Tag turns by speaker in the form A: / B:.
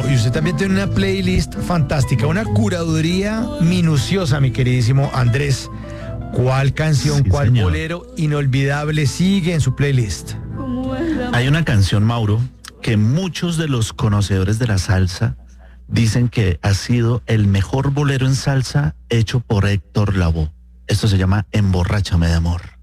A: y usted también tiene una playlist fantástica, una curaduría minuciosa, mi queridísimo Andrés. ¿Cuál canción,
B: Sí,
A: cuál
B: señor.
A: bolero inolvidable sigue en su playlist?
B: Hay una canción, Mauro, que muchos de los conocedores de la salsa dicen que ha sido el mejor bolero en salsa hecho por Héctor Lavoe. Esto se llama Emborráchame de amor.